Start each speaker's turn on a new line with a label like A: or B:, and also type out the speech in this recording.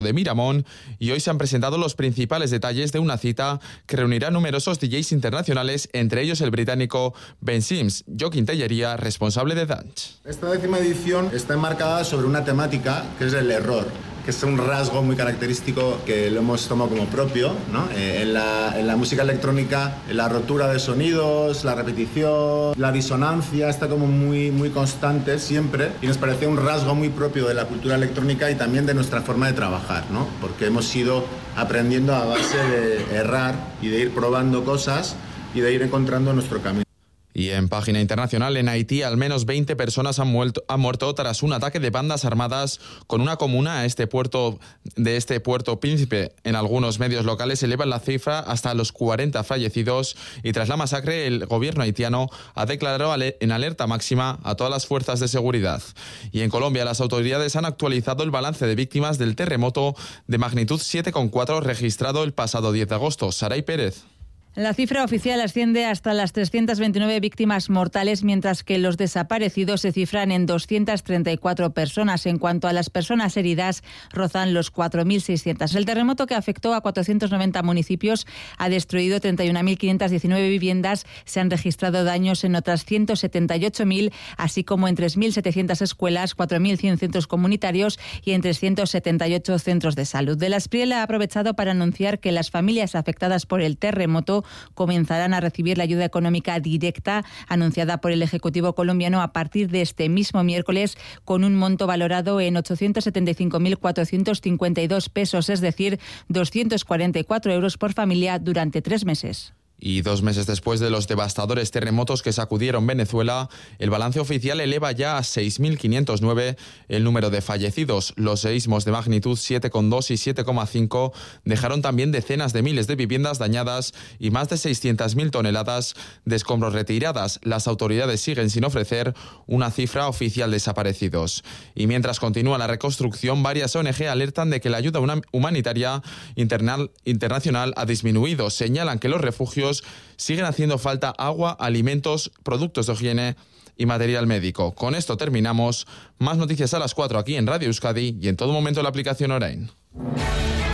A: de Miramón, y hoy se han presentado los principales detalles de una cita que reunirá numerosos DJs internacionales, entre ellos el británico Ben Sims. Joaquín Tellería, responsable de Dance.
B: Esta 10ª edición está enmarcada sobre una temática que es el error, que es un rasgo muy característico que lo hemos tomado como propio, ¿no? En la música electrónica, la rotura de sonidos, la repetición, la disonancia está como muy constante siempre, y nos parecía un rasgo muy propio de la cultura electrónica y también de nuestra forma de trabajar, ¿no? Porque hemos ido aprendiendo a base de errar y de ir probando cosas y de ir encontrando nuestro camino.
A: Y en página internacional, en Haití, al menos 20 personas han muerto tras un ataque de bandas armadas con una comuna de este puerto Príncipe. En algunos medios locales elevan la cifra hasta los 40 fallecidos, y tras la masacre el gobierno haitiano ha declarado en alerta máxima a todas las fuerzas de seguridad. Y en Colombia, las autoridades han actualizado el balance de víctimas del terremoto de magnitud 7,4 registrado el pasado 10 de agosto. Saray Pérez.
C: La cifra oficial asciende hasta las 329 víctimas mortales, mientras que los desaparecidos se cifran en 234 personas. En cuanto a las personas heridas, rozan los 4.600. El terremoto, que afectó a 490 municipios, ha destruido 31.519 viviendas. Se han registrado daños en otras 178.000, así como en 3.700 escuelas, 4.100 centros comunitarios y en 378 centros de salud. De la Espriella ha aprovechado para anunciar que las familias afectadas por el terremoto comenzarán a recibir la ayuda económica directa anunciada por el Ejecutivo colombiano a partir de este mismo miércoles, con un monto valorado en 875.452 pesos, es decir, 244 euros por familia durante 3 meses.
A: Y 2 meses después de los devastadores terremotos que sacudieron Venezuela, el balance oficial eleva ya a 6.509 el número de fallecidos. Los seísmos de magnitud 7,2 y 7,5 dejaron también decenas de miles de viviendas dañadas y más de 600.000 toneladas de escombros retiradas. Las autoridades siguen sin ofrecer una cifra oficial de desaparecidos. Y mientras continúa la reconstrucción, varias ONG alertan de que la ayuda humanitaria internacional ha disminuido. Señalan que los refugios siguen haciendo falta agua, alimentos, productos de higiene y material médico. Con esto terminamos. Más noticias a las 4 aquí en Radio Euskadi y en todo momento en la aplicación Orain.